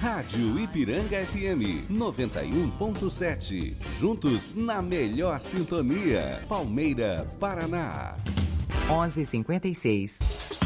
Rádio Ipiranga FM 91.7. Juntos na melhor sintonia. Palmeira, Paraná. 11h56.